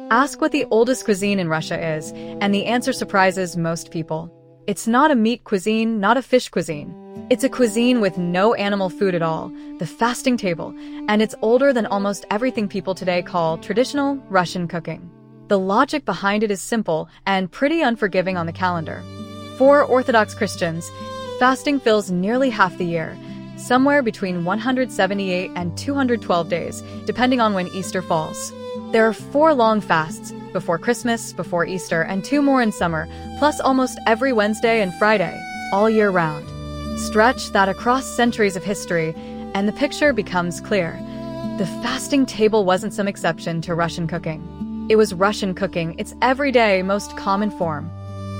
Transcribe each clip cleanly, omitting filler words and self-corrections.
Ask what the oldest cuisine in Russia is, and the answer surprises most people. It's not a meat cuisine, not a fish cuisine. It's a cuisine with no animal food at all, the fasting table, and it's older than almost everything people today call traditional Russian cooking. The logic behind it is simple and pretty unforgiving on the calendar. For Orthodox Christians, fasting fills nearly half the year, somewhere between 178 and 212 days, depending on when Easter falls. There are 4 long fasts, before Christmas, before Easter, and 2 more in summer, plus almost every Wednesday and Friday, all year round. Stretch that across centuries of history, and the picture becomes clear. The fasting table wasn't some exception to Russian cooking. It was Russian cooking, its everyday, most common form.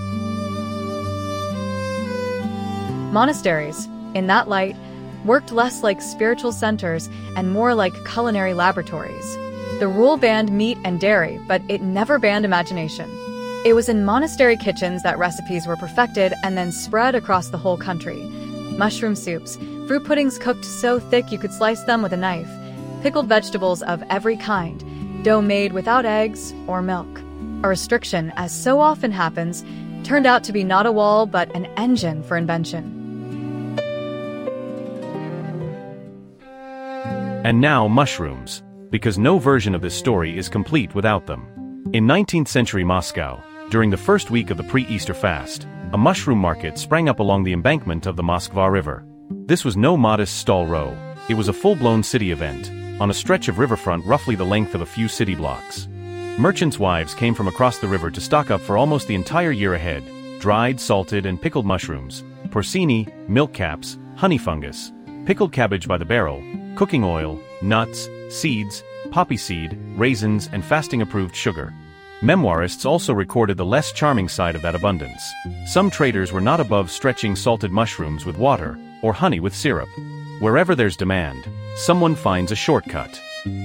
Monasteries, in that light, worked less like spiritual centers and more like culinary laboratories. The rule banned meat and dairy, but it never banned imagination. It was in monastery kitchens that recipes were perfected and then spread across the whole country. Mushroom soups, fruit puddings cooked so thick you could slice them with a knife, pickled vegetables of every kind, dough made without eggs or milk. A restriction, as so often happens, turned out to be not a wall but an engine for invention. And now mushrooms, because no version of this story is complete without them. In 19th century Moscow, during the first week of the pre-Easter fast, a mushroom market sprang up along the embankment of the Moskva River. This was no modest stall row, it was a full-blown city event, on a stretch of riverfront roughly the length of a few city blocks. Merchants' wives came from across the river to stock up for almost the entire year ahead: dried, salted, and pickled mushrooms, porcini, milk caps, honey fungus, pickled cabbage by the barrel, cooking oil, nuts, seeds, poppy seed, raisins, and fasting-approved sugar. Memoirists also recorded the less charming side of that abundance. Some traders were not above stretching salted mushrooms with water, or honey with syrup. Wherever there's demand, someone finds a shortcut.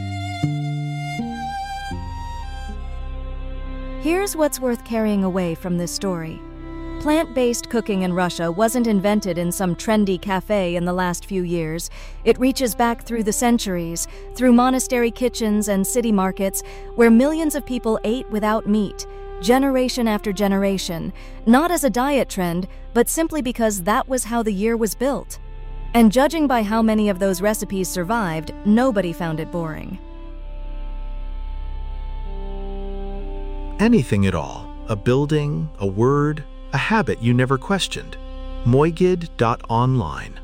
Here's what's worth carrying away from this story. Plant-based cooking in Russia wasn't invented in some trendy cafe in the last few years. It reaches back through the centuries, through monastery kitchens and city markets, where millions of people ate without meat, generation after generation, not as a diet trend, but simply because that was how the year was built. And judging by how many of those recipes survived, nobody found it boring. Anything at all, a building, a word, a habit you never questioned. Moigid.online